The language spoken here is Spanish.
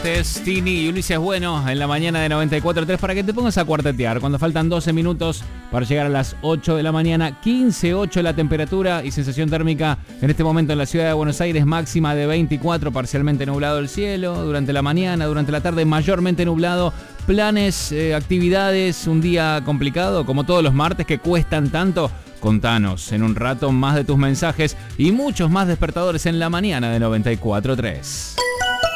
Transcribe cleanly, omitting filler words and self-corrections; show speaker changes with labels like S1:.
S1: martes, Tini y Ulises Bueno en la mañana de 94.3 para que te pongas a cuartetear. Cuando faltan 12 minutos para llegar a las 8 de la mañana, 15.8 la temperatura y sensación térmica en este momento en la ciudad de Buenos Aires, máxima de 24, parcialmente nublado el cielo, durante la mañana, durante la tarde mayormente nublado. Planes, actividades, un día complicado como todos los martes que cuestan tanto. Contanos en un rato más de tus mensajes y muchos más despertadores en la mañana de 94.3.